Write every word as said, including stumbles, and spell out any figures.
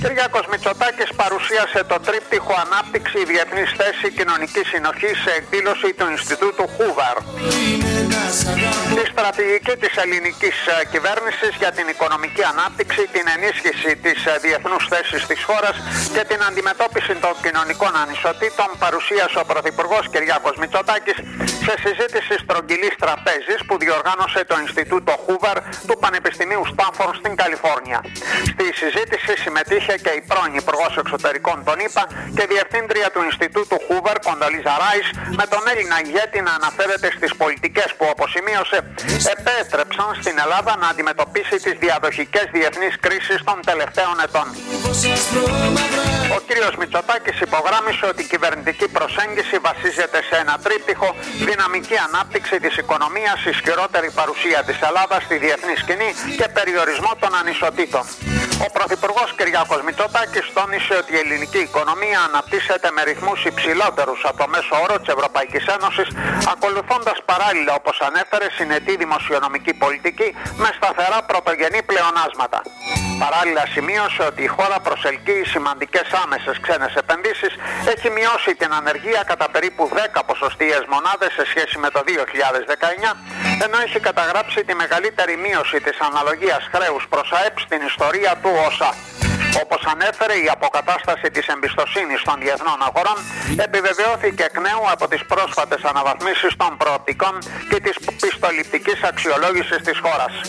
Κυριάκος Μητσοτάκης παρουσίασε το τρίπτυχο ανάπτυξη, διεθνής θέση, κοινωνική συνοχή σε εκδήλωση του Ινστιτούτου Hoover. Τη στρατηγική της ελληνικής κυβέρνησης για την οικονομική ανάπτυξη, την ενίσχυση της διεθνούς θέσης της χώρας και την αντιμετώπιση των κοινωνικών ανισοτήτων παρουσίασε ο Πρωθυπουργός Κυριάκος Μητσοτάκης σε συζήτηση στρογγυλής τραπέζης που διοργάνωσε το Ινστιτούτο Hoover του Πανεπιστημίου Στάνφορντ στην Καλιφόρνια. Στη συζήτηση συμμετείχε και η πρώην Υπουργός Εξωτερικών των ΗΠΑ και Διευθύντρια του Ινστιτούτου Hoover, Κοντολίζα Ράις, με τον Έλληνα ηγέτη να αναφέρεται στις πολιτικές που, όπως σημείωσε, επέτρεψαν στην Ελλάδα να αντιμετωπίσει τις διαδοχικές διεθνείς κρίσεις των τελευταίων ετών. Ο κύριος Μητσοτάκης υπογράμμισε ότι η κυβερνητική προσέγγιση βασίζεται σε ένα τρίπτυχο: δυναμική ανάπτυξη της οικονομίας, ισχυρότερη παρουσία της Ελλάδας στη διεθνή σκηνή και περιορισμό των ανισοτήτων. Ο Πρωθυπουργός Κυριάκος Μητσοτάκης τόνισε ότι η ελληνική οικονομία αναπτύσσεται με ρυθμούς υψηλότερους από το μέσο όρο της Ευρωπαϊκής Ένωσης, ακολουθώντας παράλληλα, όπως ανέφερε, συνετή δημοσιονομική πολιτική με σταθερά πρωτογενή πλεονάσματα. Παράλληλα σημείωσε ότι η χώρα προσελκύει σημαντικές άμεσες ξένες επενδύσεις, έχει μειώσει την ανεργία κατά περίπου δέκα ποσοστιαίες μονάδες σε σχέση με το δύο χιλιάδες δεκαεννιά, ενώ έχει καταγράψει τη μεγαλύτερη μείωση της αναλογίας χρέους προς ΑΕΠ στην ιστορία του ΟΣΑ. Όπως ανέφερε, η αποκατάσταση της εμπιστοσύνης των διεθνών αγορών επιβεβαιώθηκε εκ νέου από τις πρόσφατες αναβαθμίσεις των προοπτικών και της πιστοληπτικής αξιολόγησης της χώρας.